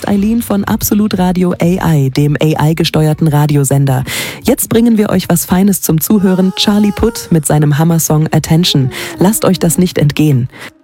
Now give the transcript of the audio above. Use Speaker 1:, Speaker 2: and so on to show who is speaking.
Speaker 1: Eileen von Absolut Radio AI, dem AI-gesteuerten Radiosender. Jetzt bringen wir euch was Feines zum Zuhören. Charlie Puth mit seinem Hammersong Attention. Lasst euch das nicht entgehen.